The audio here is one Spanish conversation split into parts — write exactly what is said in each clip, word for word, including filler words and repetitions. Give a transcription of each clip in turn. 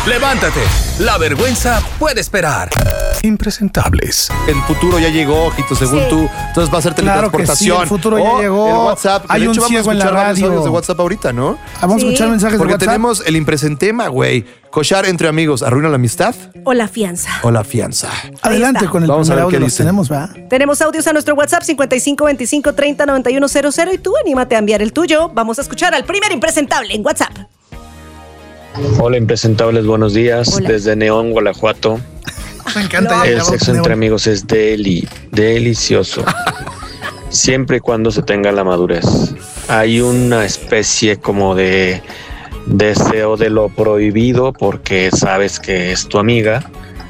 Levántate, la vergüenza puede esperar. Impresentables. El futuro ya llegó, Ojito, según sí. tú. Entonces va a ser teletransportación. Claro que sí, el futuro ya oh, llegó. El WhatsApp. Hay un ciego en la radio. De WhatsApp ahorita, ¿no? Vamos sí. a escuchar mensajes Porque de WhatsApp. Porque tenemos el impresentema, güey. Cochar entre amigos, ¿arruina la amistad? O la fianza. O la fianza. Adelante con el Vamos primer a ver audio. qué Los tenemos, ¿verdad? Tenemos audios a nuestro WhatsApp cincuenta y cinco veinticinco treinta noventa y uno cero cero y tú anímate a enviar el tuyo. Vamos a escuchar al primer impresentable en WhatsApp. Hola, impresentables, buenos días. Hola. Desde Neón, Guanajuato. Me encanta. El sexo entre amigos es deli, delicioso. Siempre y cuando se tenga la madurez. Hay una especie como de deseo de lo prohibido porque sabes que es tu amiga,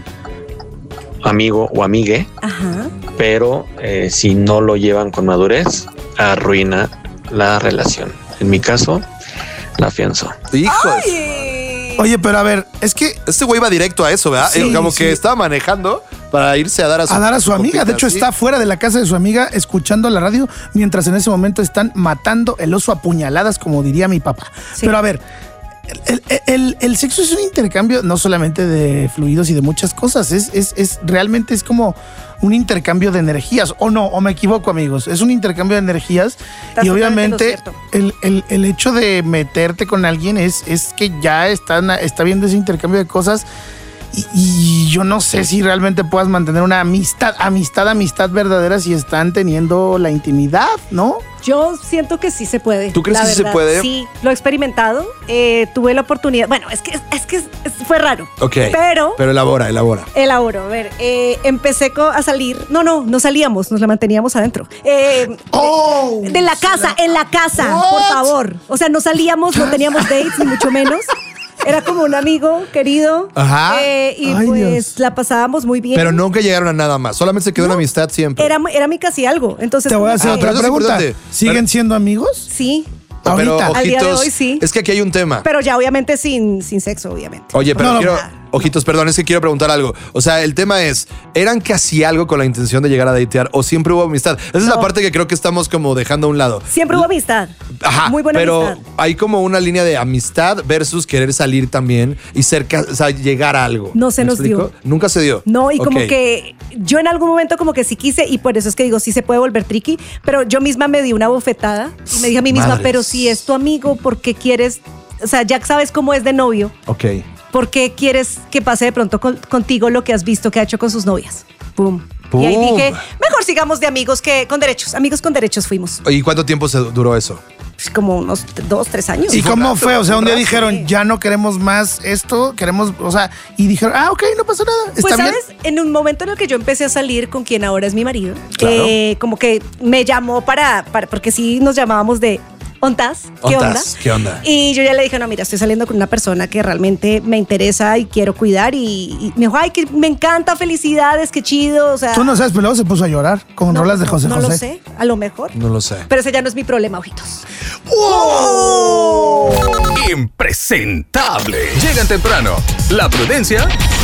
amigo o amigue. Ajá. Pero eh, si no lo llevan con madurez, arruina la relación. En mi caso, la fianzó. ¡Hijos! Oye, pero a ver, es que... Este güey va directo a eso, ¿verdad? Sí, como sí. que estaba manejando para irse a dar a su... A dar a su amiga. copita, De hecho, ¿sí? está fuera de la casa de su amiga escuchando la radio mientras en ese momento están matando el oso a puñaladas, como diría mi papá. Sí. Pero a ver... El, el, el, el sexo es un intercambio no solamente de fluidos y de muchas cosas, es, es, es realmente es como un intercambio de energías, o no, o me equivoco, amigos, es un intercambio de energías. Estás y obviamente el, el, el hecho de meterte con alguien es, es que ya están, está viendo ese intercambio de cosas y, y yo no sé si realmente puedas mantener una amistad, amistad, amistad verdadera si están teniendo la intimidad, ¿no? Yo siento que sí se puede. ¿Tú crees que sí se puede? Sí, lo he experimentado. Eh, tuve la oportunidad. Bueno, es que, es que es, fue raro. Ok. Pero. Pero elabora, elabora. Elaboro. A ver, eh, empecé a salir. No, no, no salíamos, nos la manteníamos adentro. Eh, oh, de, de la casa, la... en la casa, What? Por favor. O sea, no salíamos, no teníamos dates, ni mucho menos. Era como un amigo querido. Ajá. Eh, y Ay, pues Dios. La pasábamos muy bien. Pero nunca llegaron a nada más. Solamente se quedó no, una amistad siempre. Era, era mi casi algo. Entonces, te voy a hacer ah, otra pregunta. ¿Siguen pero, siendo amigos? Sí. Pero, ahorita. ojitos, al día de hoy sí. Es que aquí hay un tema. Pero ya obviamente sin, sin sexo, obviamente. Oye, pero no, quiero... No. Ojitos, perdón, es que quiero preguntar algo. O sea, el tema es, ¿eran casi algo con la intención de llegar a datear o siempre hubo amistad? Esa no. es la parte que creo que estamos como dejando a un lado. Siempre hubo amistad. Ajá, muy buena pero amistad. Hay como una línea de amistad versus querer salir también y ser, o sea, llegar a algo. No se nos explico? dio. Nunca se dio. No, y okay. como que yo en algún momento como que sí quise y por eso es que digo, sí se puede volver tricky, pero yo misma me di una bofetada y me dije a mí misma, Madres. Pero si es tu amigo, ¿por qué quieres? O sea, ya sabes cómo es de novio. Ok. ¿Por qué quieres que pase de pronto con, contigo lo que has visto que ha hecho con sus novias? Pum. Pum. Y ahí dije, mejor sigamos de amigos que con derechos. Amigos con derechos fuimos. ¿Y cuánto tiempo se duró eso? Pues como unos dos, tres años. ¿Y cómo fue? O sea, un día dijeron, ya no queremos más esto, queremos, o sea, y dijeron, ah, ok, no pasa nada. ¿Está pues, ¿sabes? bien? En un momento en el que yo empecé a salir con quien ahora es mi marido, claro. eh, como que me llamó para, para, porque sí nos llamábamos de... ¿Ontas? ¿Qué onda? ¿Qué onda? Y yo ya le dije, no, mira, estoy saliendo con una persona que realmente me interesa y quiero cuidar. Y, y me dijo, ay, que me encanta, felicidades, qué chido. O sea, tú no sabes, pero luego se puso a llorar con no, rolas de José no, José. No lo sé, a lo mejor. No lo sé. Pero ese ya no es mi problema, ojitos. ¡Oh! Impresentable. Llegan temprano. La prudencia